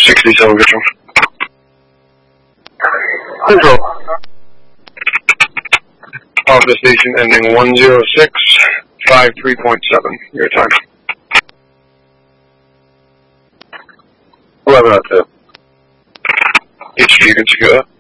67 Control. Control. Office station ending 10653.7. Your time. 1102. HQ, you can secure that.